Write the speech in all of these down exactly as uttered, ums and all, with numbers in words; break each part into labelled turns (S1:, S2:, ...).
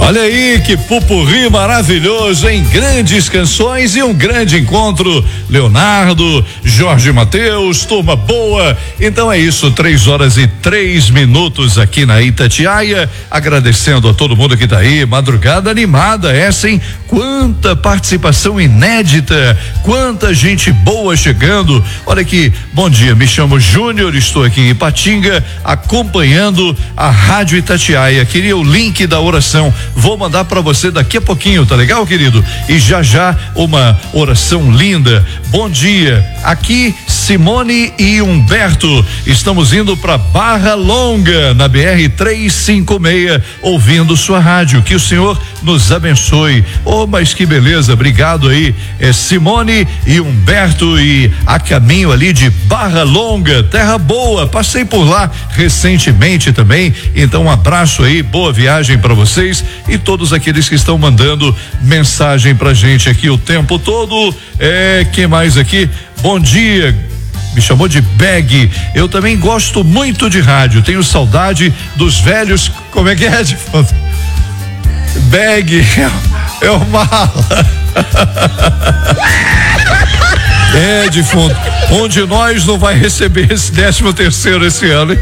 S1: Olha aí que pupurri maravilhoso, em grandes canções e um grande encontro. Leonardo, Jorge Mateus, turma boa. Então é isso, três horas e três minutos aqui na Itatiaia. Agradecendo a todo mundo que tá aí. Madrugada animada essa, hein? Quanta participação inédita, quanta gente boa chegando. Olha aqui, bom dia, me chamo Júnior, estou aqui em Ipatinga acompanhando a Rádio Itatiaia. Queria o link da oração. Vou mandar para você daqui a pouquinho, tá legal, querido? E já já uma oração linda. Bom dia, aqui Simone e Humberto, estamos indo para Barra Longa, na B R trezentos e cinquenta e seis, ouvindo sua rádio. Que o Senhor nos abençoe. Oh, mas que beleza, obrigado aí, é Simone e Humberto, e a caminho ali de Barra Longa, terra boa, passei por lá recentemente também. Então um abraço aí, boa viagem para vocês e todos aqueles que estão mandando mensagem pra gente aqui o tempo todo. É, quem mais aqui? Bom dia, me chamou de Bag. Eu também gosto muito de rádio, tenho saudade dos velhos. Como é que é, de foto? Bag é, é o mala. É, defunto, um de nós não vai receber esse décimo terceiro esse ano, hein?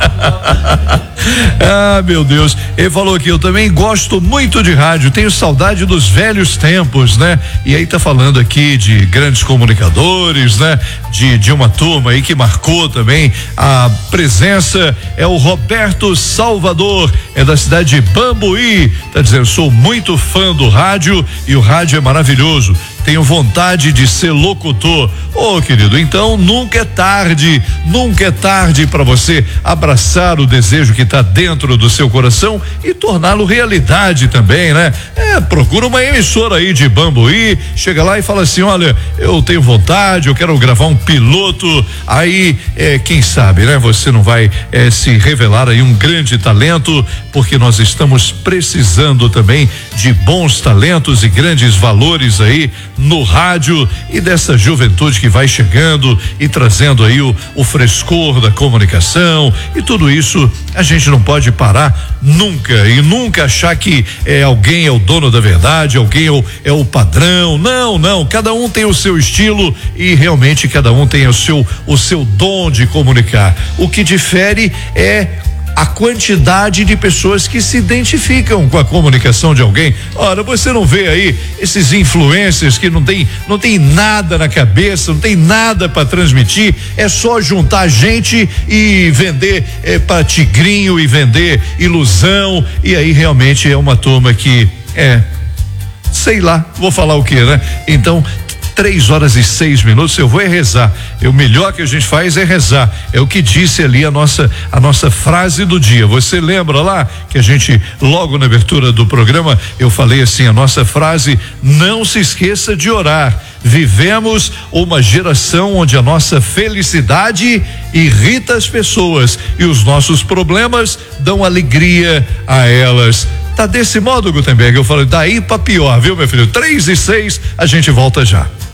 S1: Ah, meu Deus. Ele falou aqui, eu também gosto muito de rádio, tenho saudade dos velhos tempos, né? E aí tá falando aqui de grandes comunicadores, né? De, de uma turma aí que marcou também a presença. É o Roberto Salvador, é da cidade de Bambuí, tá dizendo, sou muito fã do rádio e o rádio é maravilhoso. Tenho vontade de ser locutor. Ô, oh, querido, então nunca é tarde, nunca é tarde para você abraçar o desejo que está dentro do seu coração e torná-lo realidade também, né? É, procura uma emissora aí de Bambuí, chega lá e fala assim, olha, eu tenho vontade, eu quero gravar um piloto, aí, é, quem sabe, né? Você não vai é, se revelar aí um grande talento, porque nós estamos precisando também de bons talentos e grandes valores aí no rádio e dessa juventude que vai chegando e trazendo aí o, o frescor da comunicação e tudo isso. A gente não pode parar nunca e nunca achar que é, alguém é o dono da verdade, alguém é o, é o padrão. Não, não, cada um tem o seu estilo e realmente cada um tem o seu, o seu dom de comunicar. O que difere é a quantidade de pessoas que se identificam com a comunicação de alguém. Ora, você não vê aí esses influencers que não tem, não tem nada na cabeça, não tem nada para transmitir, é só juntar gente e vender é, para tigrinho e vender ilusão, e aí realmente é uma turma que é, sei lá, vou falar o que, né? Então, três horas e seis minutos, eu vou é rezar. O melhor que a gente faz é rezar. É o que disse ali a nossa, a nossa frase do dia. Você lembra lá que a gente, logo na abertura do programa, eu falei assim, a nossa frase, não se esqueça de orar. Vivemos uma geração onde a nossa felicidade irrita as pessoas e os nossos problemas dão alegria a elas. Tá desse modo, Gutenberg? Eu falei, daí pra pior, viu, meu filho? Três e seis, a gente volta já.